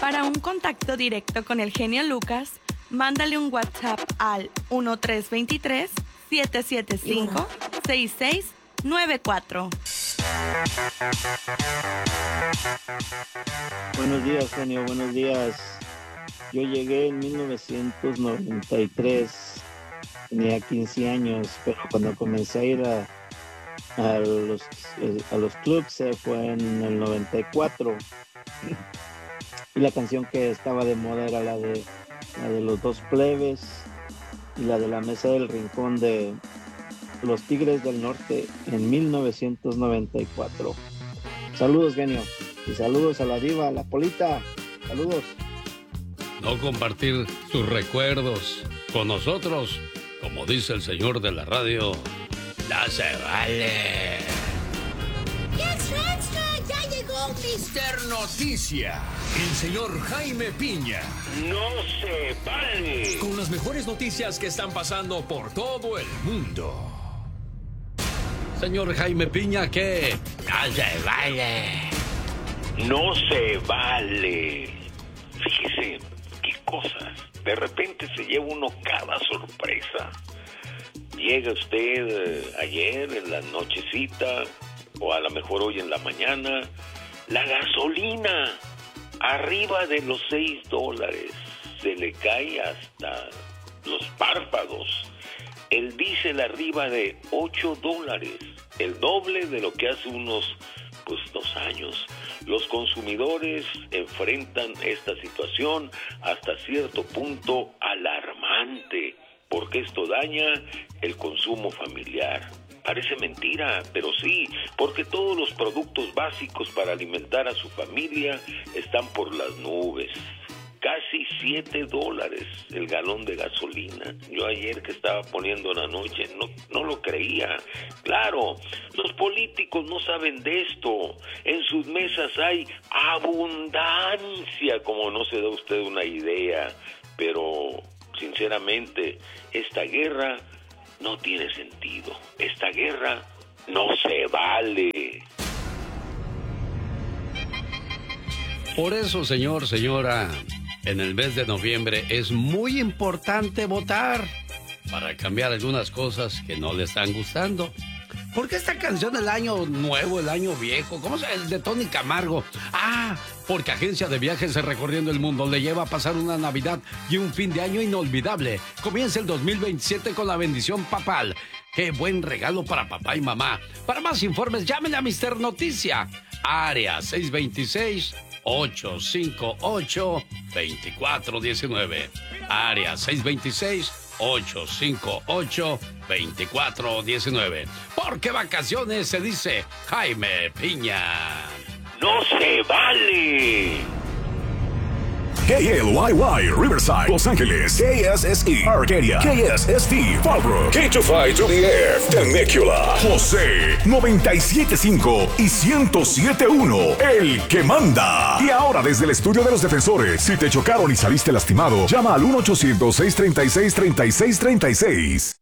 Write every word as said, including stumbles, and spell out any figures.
Para un contacto directo con el genio Lucas, mándale un WhatsApp al uno tres dos tres, siete siete cinco, seis seis nueve cuatro. Buenos días, genio, buenos días. Yo llegué en mil novecientos noventa y tres, tenía quince años, pero cuando comencé a ir a, a, los, a los clubs se fue en el noventa y cuatro. Y la canción que estaba de moda era la de, la de los dos plebes y la de la mesa del rincón de los Tigres del Norte en mil novecientos noventa y cuatro. Saludos, genio, y saludos a la diva, a la Polita. Saludos. No compartir sus recuerdos con nosotros, como dice el señor de la radio, no se vale. ¡Extra, extra! ¡Ya llegó mister Noticia! El señor Jaime Piña. ¡No se vale! Con las mejores noticias que están pasando por todo el mundo. Señor Jaime Piña, ¿qué? No se vale. No se vale. Fíjese qué cosas. De repente se lleva uno cada sorpresa. Llega usted eh, ayer en la nochecita, o a lo mejor hoy en la mañana, la gasolina arriba de los seis dólares. Se le cae hasta los párpados. El diésel arriba de ocho dólares, el doble de lo que hace unos, pues, dos años. Los consumidores enfrentan esta situación hasta cierto punto alarmante, porque esto daña el consumo familiar. Parece mentira, pero sí, porque todos los productos básicos para alimentar a su familia están por las nubes. Casi siete dólares el galón de gasolina. Yo ayer que estaba poniendo la noche no, no lo creía. Claro, los políticos no saben de esto. En sus mesas hay abundancia, como no se da usted una idea. Pero, sinceramente, esta guerra no tiene sentido. Esta guerra no se vale. Por eso, señor, señora, en el mes de noviembre es muy importante votar para cambiar algunas cosas que no le están gustando. ¿Por qué esta canción del año nuevo, el año viejo? ¿Cómo se el de Tony Camargo? Ah, porque Agencia de Viajes Recorriendo el Mundo le lleva a pasar una Navidad y un fin de año inolvidable. Comienza el dos mil veintisiete con la bendición papal. ¡Qué buen regalo para papá y mamá! Para más informes, llámenle a mister Noticia. Área seis dos seis, ocho cinco ocho, dos cuatro uno nueve. Área seis dos seis, ocho cinco ocho, dos cuatro uno nueve. Porque vacaciones se dice Jaime Piña. ¡No se vale! K L Y Y, Riverside, Los Ángeles. K S S E, Arcadia. K S S T, Fallbrook. K two five to the F, Temecula. José, noventa y siete punto cinco y ciento siete punto uno, el que manda. Y ahora desde el estudio de los defensores, si te chocaron y saliste lastimado, llama al uno ochocientos, seiscientos treinta y seis, treinta y seis treinta y seis.